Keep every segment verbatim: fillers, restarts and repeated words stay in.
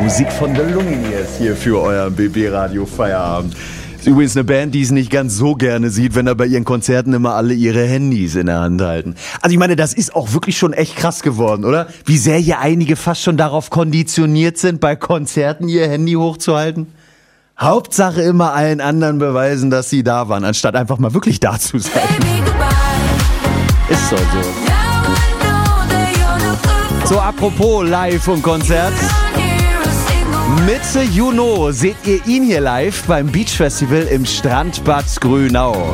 Musik von The Lumineers hier für euer B B-Radio Feierabend. Ist übrigens eine Band, die es nicht ganz so gerne sieht, wenn da bei ihren Konzerten immer alle ihre Handys in der Hand halten. Also ich meine, das ist auch wirklich schon echt krass geworden, oder? Wie sehr hier einige fast schon darauf konditioniert sind, bei Konzerten ihr Handy hochzuhalten. Hauptsache immer allen anderen beweisen, dass sie da waren, anstatt einfach mal wirklich da zu sein. Ist doch so. So, apropos Live und Konzert. Mitte Juni seht ihr ihn hier live beim Beach Festival im Strandbad Grünau.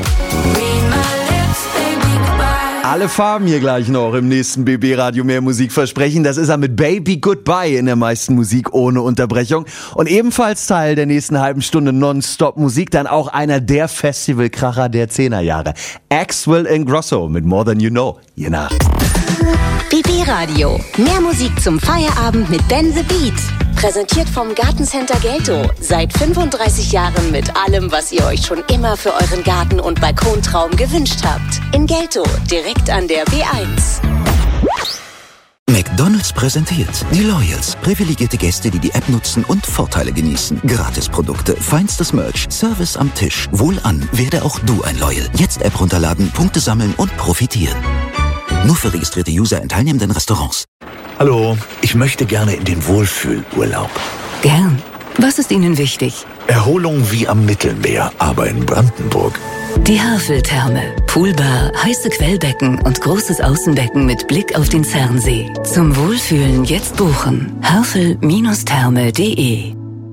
Alle Farben hier gleich noch im nächsten B B-Radio mehr Musik versprechen. Das ist er mit Baby Goodbye in der meisten Musik ohne Unterbrechung. Und ebenfalls Teil der nächsten halben Stunde Nonstop-Musik, dann auch einer der Festivalkracher der Zehnerjahre. Axwell Ingrosso mit More Than You Know. Je nach. B B-Radio. Mehr Musik zum Feierabend mit Ben the Beat. Präsentiert vom Gartencenter Gelto. Seit fünfunddreißig Jahren mit allem, was ihr euch schon immer für euren Garten- und Balkontraum gewünscht habt. In Gelto, direkt an der B eins. McDonald's präsentiert die Loyals. Privilegierte Gäste, die die App nutzen und Vorteile genießen. Gratisprodukte, feinstes Merch, Service am Tisch. Wohlan, werde auch du ein Loyal. Jetzt App runterladen, Punkte sammeln und profitieren. Nur für registrierte User in teilnehmenden Restaurants. Hallo, ich möchte gerne in den Wohlfühlurlaub. Gern. Was ist Ihnen wichtig? Erholung wie am Mittelmeer, aber in Brandenburg. Die Haveltherme. Poolbar, heiße Quellbecken und großes Außenbecken mit Blick auf den Zernsee. Zum Wohlfühlen jetzt buchen. havel Bindestrich therme punkt de.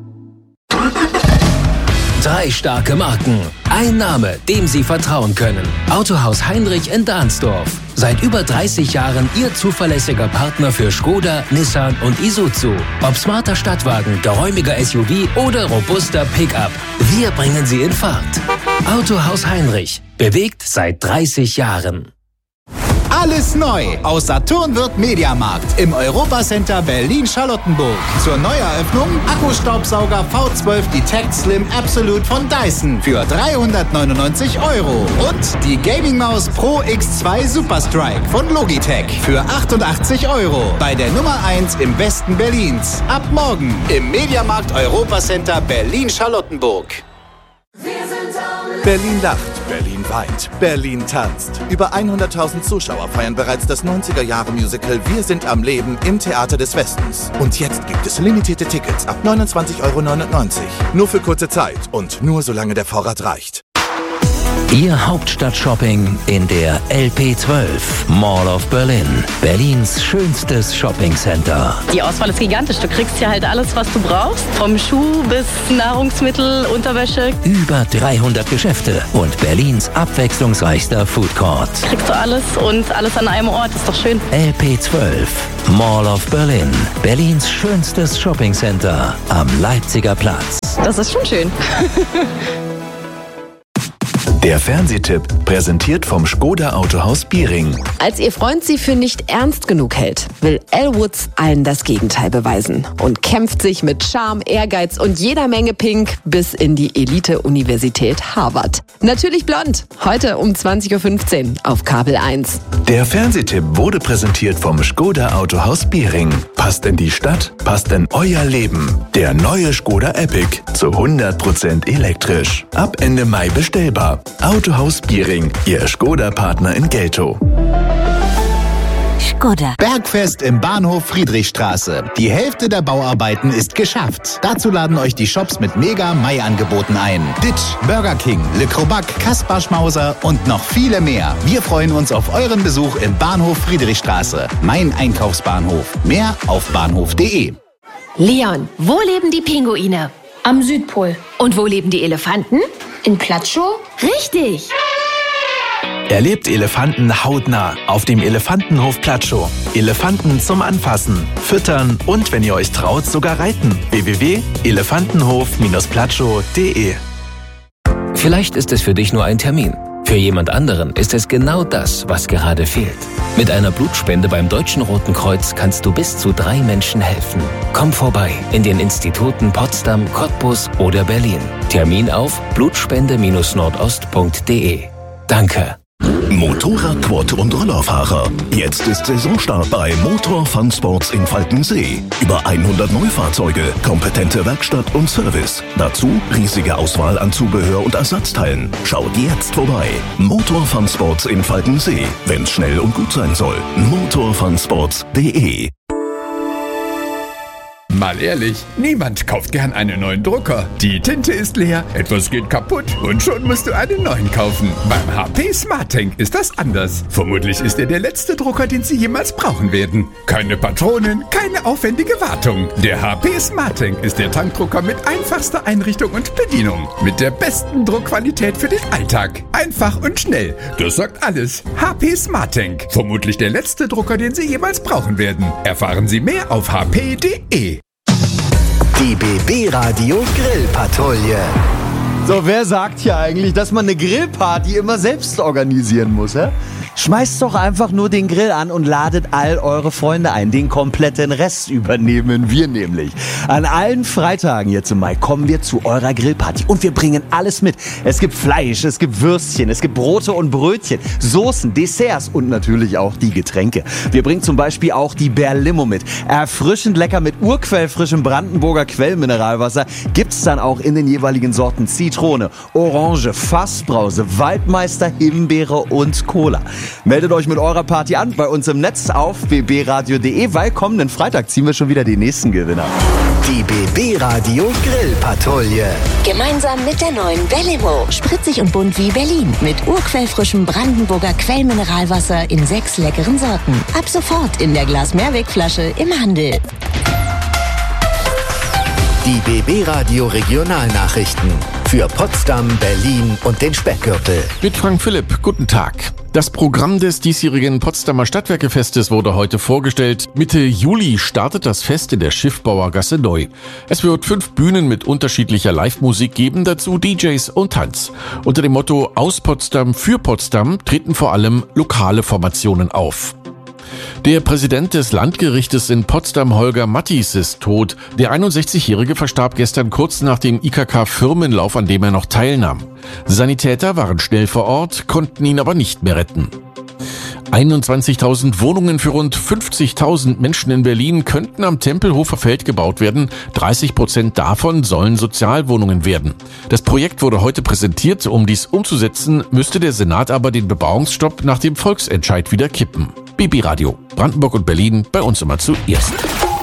Drei starke Marken. Ein Name, dem Sie vertrauen können. Autohaus Heinrich in Dahnsdorf. Seit über dreißig Jahren Ihr zuverlässiger Partner für Skoda, Nissan und Isuzu. Ob smarter Stadtwagen, geräumiger S U V oder robuster Pickup. Wir bringen Sie in Fahrt. Autohaus Heinrich. Bewegt seit dreißig Jahren. Alles neu aus Saturn wird Mediamarkt im Europacenter Berlin-Charlottenburg. Zur Neueröffnung Akkustaubsauger V zwölf Detect Slim Absolute von Dyson für dreihundertneunundneunzig Euro. Und die Gaming-Maus Pro X zwei Super Strike von Logitech für achtundachtzig Euro. Bei der Nummer eins im Westen Berlins. Ab morgen im Mediamarkt Europacenter Berlin-Charlottenburg. Berlin lacht, Berlin weint, Berlin tanzt. Über hunderttausend Zuschauer feiern bereits das neunziger-Jahre-Musical Wir sind am Leben im Theater des Westens. Und jetzt gibt es limitierte Tickets ab neunundzwanzig Euro neunundneunzig. Nur für kurze Zeit und nur solange der Vorrat reicht. Ihr Hauptstadt-Shopping in der L P zwölf, Mall of Berlin. Berlins schönstes Shoppingcenter. Die Auswahl ist gigantisch. Du kriegst hier halt alles, was du brauchst. Vom Schuh bis Nahrungsmittel, Unterwäsche. Über dreihundert Geschäfte und Berlins abwechslungsreichster Food Court. Kriegst du alles und alles an einem Ort. Ist doch schön. L P zwölf, Mall of Berlin. Berlins schönstes Shoppingcenter am Leipziger Platz. Das ist schon schön. Der Fernsehtipp, präsentiert vom Skoda Autohaus Biering. Als ihr Freund sie für nicht ernst genug hält, will Elle Woods allen das Gegenteil beweisen und kämpft sich mit Charme, Ehrgeiz und jeder Menge Pink bis in die Elite-Universität Harvard. Natürlich blond, heute um zwanzig Uhr fünfzehn auf Kabel eins. Der Fernsehtipp wurde präsentiert vom Skoda Autohaus Biering. Passt in die Stadt, passt in euer Leben. Der neue Skoda Epic zu hundert Prozent elektrisch. Ab Ende Mai bestellbar. Autohaus Biering, Ihr Skoda-Partner in Gelto. Skoda. Bergfest im Bahnhof Friedrichstraße. Die Hälfte der Bauarbeiten ist geschafft. Dazu laden euch die Shops mit Mega-Mai-Angeboten ein. Ditch, Burger King, Le Crobac, Kaspar Schmauser und noch viele mehr. Wir freuen uns auf euren Besuch im Bahnhof Friedrichstraße. Mein Einkaufsbahnhof. Mehr auf bahnhof punkt de. Leon, wo leben die Pinguine? Am Südpol. Und wo leben die Elefanten? In Platschow? Richtig! Erlebt Elefanten hautnah auf dem Elefantenhof Platschow. Elefanten zum Anfassen, Füttern und, wenn ihr euch traut, sogar reiten. w w w punkt elefantenhof platschow punkt de. Vielleicht ist es für dich nur ein Termin. Für jemand anderen ist es genau das, was gerade fehlt. Mit einer Blutspende beim Deutschen Roten Kreuz kannst du bis zu drei Menschen helfen. Komm vorbei in den Instituten Potsdam, Cottbus oder Berlin. Termin auf blutspende Bindestrich nordost punkt de. Danke. Motorrad, Quad und Rollerfahrer. Jetzt ist Saisonstart bei Motor Fun Sports in Falkensee. Über hundert Neufahrzeuge, kompetente Werkstatt und Service. Dazu riesige Auswahl an Zubehör und Ersatzteilen. Schaut jetzt vorbei. Motor Fun Sports in Falkensee. Wenn's schnell und gut sein soll. motor fun sports punkt de. Mal ehrlich, niemand kauft gern einen neuen Drucker. Die Tinte ist leer, etwas geht kaputt und schon musst du einen neuen kaufen. Beim H P SmartTank ist das anders. Vermutlich ist er der letzte Drucker, den Sie jemals brauchen werden. Keine Patronen, keine aufwendige Wartung. Der H P SmartTank ist der Tankdrucker mit einfachster Einrichtung und Bedienung. Mit der besten Druckqualität für den Alltag. Einfach und schnell. Das sagt alles. H P SmartTank. Vermutlich der letzte Drucker, den Sie jemals brauchen werden. Erfahren Sie mehr auf h p punkt de. Die B B-Radio Grillpatrouille. So, wer sagt hier eigentlich, dass man eine Grillparty immer selbst organisieren muss, hä? Schmeißt doch einfach nur den Grill an und ladet all eure Freunde ein. Den kompletten Rest übernehmen wir nämlich. An allen Freitagen jetzt im Mai kommen wir zu eurer Grillparty und wir bringen alles mit. Es gibt Fleisch, es gibt Würstchen, es gibt Brote und Brötchen, Soßen, Desserts und natürlich auch die Getränke. Wir bringen zum Beispiel auch die Berlimo mit. Erfrischend lecker mit urquellfrischem Brandenburger Quellmineralwasser gibt's dann auch in den jeweiligen Sorten Zitrone, Orange, Fassbrause, Waldmeister, Himbeere und Cola. Meldet euch mit eurer Party an bei uns im Netz auf b b radio punkt de, weil kommenden Freitag ziehen wir schon wieder den nächsten Gewinner. Die B B-Radio Grillpatrouille. Gemeinsam mit der neuen Berlimo. Spritzig und bunt wie Berlin. Mit urquellfrischem Brandenburger Quellmineralwasser in sechs leckeren Sorten. Ab sofort in der Glas-Mehrwegflasche im Handel. Die B B-Radio Regionalnachrichten. Für Potsdam, Berlin und den Speckgürtel. Mit Frank Philipp, guten Tag. Das Programm des diesjährigen Potsdamer Stadtwerkefestes wurde heute vorgestellt. Mitte Juli startet das Fest in der Schiffbauergasse neu. Es wird fünf Bühnen mit unterschiedlicher Live-Musik geben, dazu D Js und Tanz. Unter dem Motto Aus Potsdam für Potsdam treten vor allem lokale Formationen auf. Der Präsident des Landgerichtes in Potsdam, Holger Mattis, ist tot. Der einundsechzigjährige verstarb gestern kurz nach dem I K K-Firmenlauf, an dem er noch teilnahm. Sanitäter waren schnell vor Ort, konnten ihn aber nicht mehr retten. einundzwanzigtausend Wohnungen für rund fünfzigtausend Menschen in Berlin könnten am Tempelhofer Feld gebaut werden. dreißig Prozent davon sollen Sozialwohnungen werden. Das Projekt wurde heute präsentiert. Um dies umzusetzen, müsste der Senat aber den Bebauungsstopp nach dem Volksentscheid wieder kippen. B B-Radio, Brandenburg und Berlin, bei uns immer zuerst.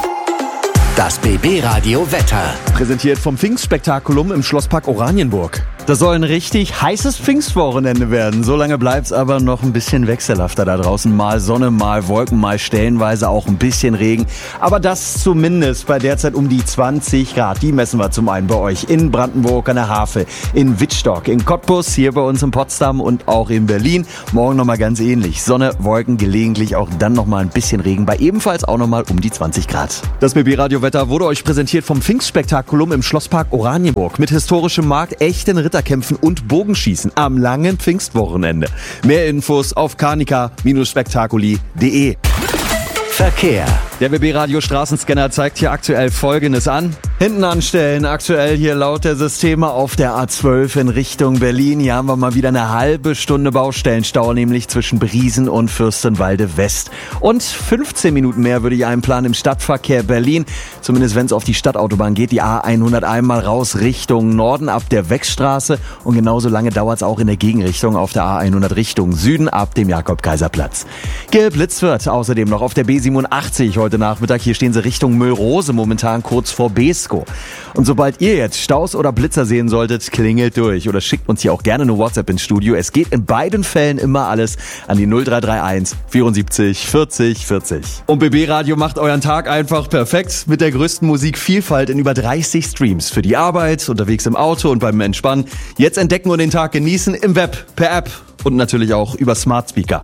Das B B-Radio Wetter. Präsentiert vom Pfingstspektakulum im Schlosspark Oranienburg. Das soll ein richtig heißes Pfingstwochenende werden. So lange bleibt's aber noch ein bisschen wechselhafter da draußen. Mal Sonne, mal Wolken, mal stellenweise auch ein bisschen Regen. Aber das zumindest bei derzeit um die zwanzig Grad. Die messen wir zum einen bei euch in Brandenburg an der Havel, in Wittstock, in Cottbus, hier bei uns in Potsdam und auch in Berlin. Morgen nochmal ganz ähnlich. Sonne, Wolken, gelegentlich auch dann nochmal ein bisschen Regen bei ebenfalls auch nochmal um die zwanzig Grad. Das B B-Radio-Wetter wurde euch präsentiert vom Pfingstspektakulum im Schlosspark Oranienburg. Mit historischem Markt, echten Ritterkämpfen und Bogenschießen am langen Pfingstwochenende. Mehr Infos auf carnica Spektakuli punkt de. Verkehr. Der B B-Radio Straßenscanner zeigt hier aktuell Folgendes an. Hinten anstellen, aktuell hier laut der Systeme auf der A zwölf in Richtung Berlin. Hier haben wir mal wieder eine halbe Stunde Baustellenstau, nämlich zwischen Briesen und Fürstenwalde West. Und fünfzehn Minuten mehr würde ich einplanen im Stadtverkehr Berlin. Zumindest wenn es auf die Stadtautobahn geht, die A hundert einmal raus Richtung Norden ab der Wechstraße. Und genauso lange dauert es auch in der Gegenrichtung auf der A hundert Richtung Süden ab dem Jakob-Kaiser-Platz. Geblitzt wird außerdem noch auf der B siebenundachtzig heute Nachmittag. Hier stehen sie Richtung Müllrose, momentan kurz vor Besko. Und sobald ihr jetzt Staus oder Blitzer sehen solltet, klingelt durch oder schickt uns hier auch gerne eine WhatsApp ins Studio. Es geht in beiden Fällen immer alles an die null drei drei eins vierundsiebzig vierzig vierzig. Und B B-Radio macht euren Tag einfach perfekt mit der größten Musikvielfalt in über dreißig Streams. Für die Arbeit, unterwegs im Auto und beim Entspannen. Jetzt entdecken und den Tag genießen im Web, per App und natürlich auch über Smart Speaker.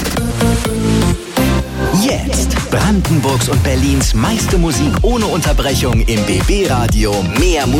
Jetzt Brandenburgs und Berlins meiste Musik ohne Unterbrechung im B B-Radio. Mehr Musik.